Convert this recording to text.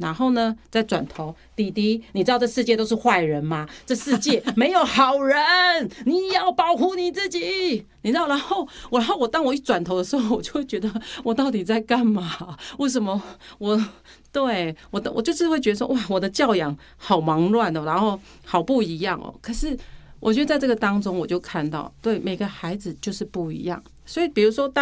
然后呢再转头，弟弟，你知道这世界都是坏人吗？这世界没有好人，你要保护你自己，你知道？然后我当我一转头的时候，我就会觉得我到底在干嘛？为什么我就是会觉得说，哇，我的教养好忙乱哦，然后好不一样哦。可是我觉得在这个当中，我就看到，对每个孩子就是不一样。所以比如说